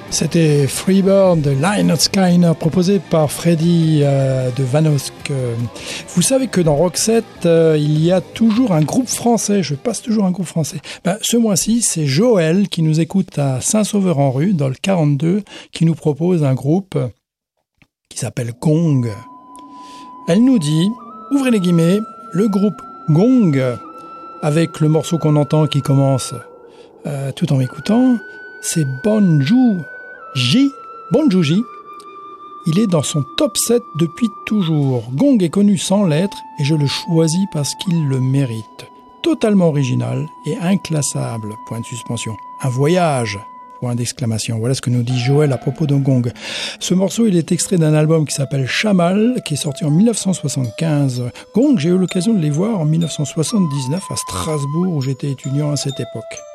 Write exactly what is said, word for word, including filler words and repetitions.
C'était Freebird de Lynyrd Skynyrd, proposé par Freddy euh, de Vanosque. Vous savez que dans Roxette, euh, il y a toujours un groupe français. Je passe toujours un groupe français. Ben, ce mois-ci, c'est Joël qui nous écoute à Saint-Sauveur-en-Rue, dans le quarante-deux, qui nous propose un groupe qui s'appelle Gong. Elle nous dit, ouvrez les guillemets, le groupe Gong, avec le morceau qu'on entend qui commence euh, tout en m'écoutant, c'est Bonjou J. Bonjou J. Il est dans son top sept depuis toujours. Gong est connu sans lettres et je le choisis parce qu'il le mérite. Totalement original et inclassable. Point de suspension. Un voyage. Point d'exclamation. Voilà ce que nous dit Joël à propos de Gong. Ce morceau, il est extrait d'un album qui s'appelle Chamal, qui est sorti en dix-neuf cent soixante-quinze. Gong, j'ai eu l'occasion de les voir en dix-neuf cent soixante-dix-neuf à Strasbourg, où j'étais étudiant à cette époque.